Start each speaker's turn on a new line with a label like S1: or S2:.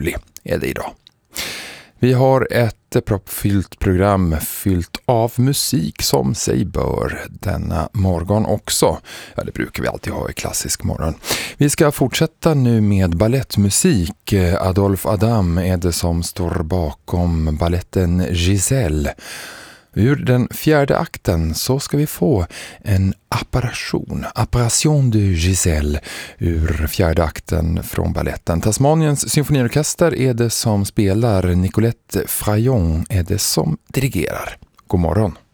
S1: juli är det idag. Vi har ett proppfyllt program fyllt av musik som sig bör denna morgon också. Ja, det brukar vi alltid ha i klassisk morgon. Vi ska fortsätta nu med ballettmusik. Adolphe Adam är det som står bakom balletten Giselle. Ur den fjärde akten så ska vi få en Apparition de Giselle ur fjärde akten från balletten. Tasmaniens symfoniorkester är det som spelar, Nicolette Frayon är det som dirigerar. God morgon!